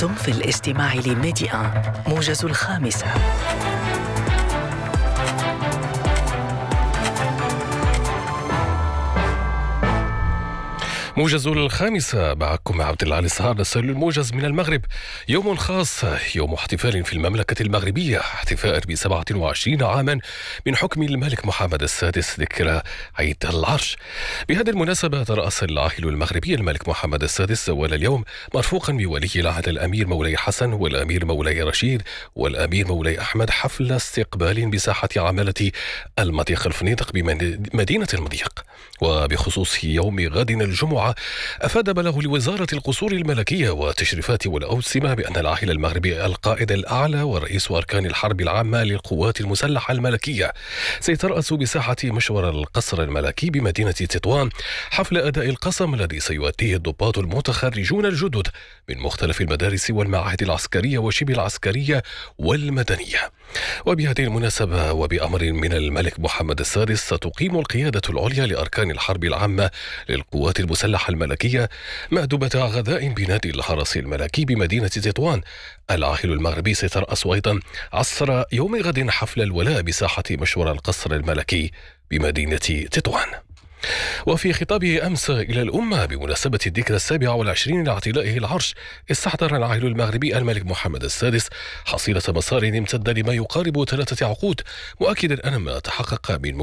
أنتم في الاستماع لميديا موجز الخامسة. موجز الخامسة معكم عبد الله الصهار. نرسل الموجز من المغرب. يوم خاص، يوم احتفال في المملكة المغربية، احتفاء ب27 عاما من حكم الملك محمد السادس ذكرى عيد العرش. بهذه المناسبة ترأس العاهل المغربي الملك محمد السادس زوال اليوم مرفوقا بولي العهد الأمير مولاي حسن والأمير مولاي رشيد والأمير مولاي أحمد حفل استقبال بساحة عمالة المضيق الفنيدق بمدينة المضيق. وبخصوص يوم غد الجمعة، أفاد بلاغ لوزارة القصور الملكية والتشريفات والأوسمة بأن العاهل المغربي القائد الأعلى ورئيس أركان الحرب العامة للقوات المسلحة الملكية سيترأس بساحة مشور القصر الملكي بمدينة تطوان حفل أداء القسم الذي سيؤديه الضباط المتخرجون الجدد من مختلف المدارس والمعاهد العسكرية وشبه العسكرية والمدنية. وبهذه المناسبة وبأمر من الملك محمد السادس ستقيم القيادة العليا لأركان الحرب العامة للقوات المسلحة الملكية مأدبة غذاء بنادي الحرس الملكي بمدينة تطوان. العاهل المغربي سيترأس أيضا عصر يوم غد حفل الولاء بساحة مشور القصر الملكي بمدينة تطوان. وفي خطابه أمس إلى الأمة بمناسبة الذكرى 27 لاعتلائه العرش، استحضر العاهل المغربي الملك محمد السادس حصيلة مسار امتد لما يقارب 3 عقود، مؤكدا أن ما تحقق من